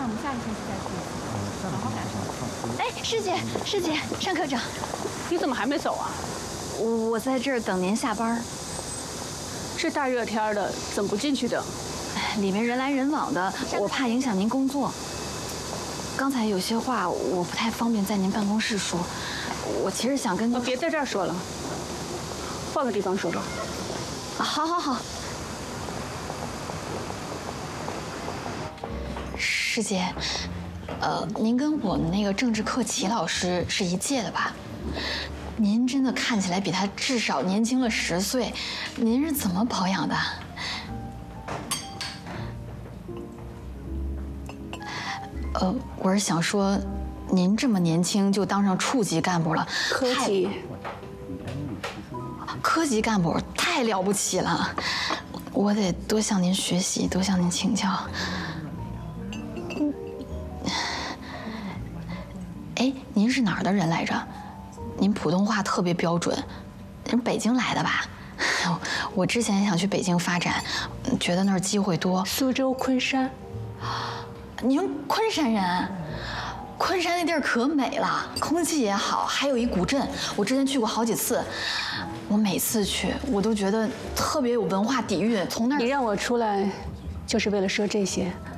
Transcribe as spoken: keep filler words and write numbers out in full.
我们下个星期再去，好好感受。 哎，师姐，师姐，单科长， 你怎么还没走啊？ 我我在这儿等您下班。 这大热天的，怎么不进去等？ 里面人来人往的，我怕影响您工作。刚才有些话我不太方便在您办公室说，我其实想跟您…… 别在这儿说了，换个地方说吧。 好，好，好。师姐，呃，您跟我们那个政治课齐老师是一届的吧？您真的看起来比他至少年轻了十岁，您是怎么保养的？呃，我是想说，您这么年轻就当上处级干部了， 科级， 科级干部太了不起了，我得多向您学习，多向您请教。哎，您是哪儿的人来着？您普通话特别标准，您北京来的吧？我之前也想去北京发展，觉得那儿机会多。 苏州昆山。 您昆山人？昆山那地儿可美了，空气也好，还有一古镇，我之前去过好几次。我每次去，我都觉得特别有文化底蕴。从那儿， 你让我出来，就是为了说这些。